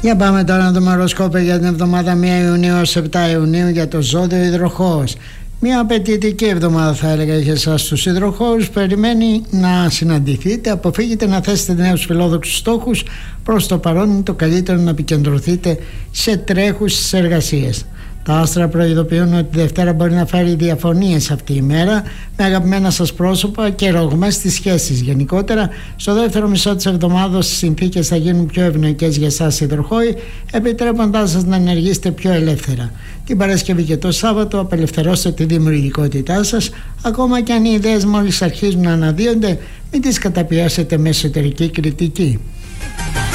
Για πάμε τώρα να δούμε οροσκόπιο για την εβδομάδα 1 Ιουνίου ως 7 Ιουνίου για το ζώδιο Υδροχόος. Μια απαιτητική εβδομάδα θα έλεγα για εσάς τους Υδροχόους. Περιμένει να συναντηθείτε, αποφύγετε να θέσετε νέους φιλόδοξους στόχους. Προς το παρόν είναι το καλύτερο να επικεντρωθείτε σε τρέχουσες εργασίες. Τα άστρα προειδοποιούν ότι τη Δευτέρα μπορεί να φέρει διαφωνίες αυτή η μέρα με αγαπημένα σας πρόσωπα και ρογμές στις σχέσεις. Γενικότερα, στο δεύτερο μισό της εβδομάδας οι συνθήκες θα γίνουν πιο ευνοϊκές για εσάς Υδροχόοι, επιτρέποντάς σας να ενεργήσετε πιο ελεύθερα. Την Παρασκευή και το Σάββατο απελευθερώστε τη δημιουργικότητά σας, ακόμα και αν οι ιδέες μόλις αρχίζουν να αναδύονται, μην τις καταπιέσετε με εσωτερική κριτική.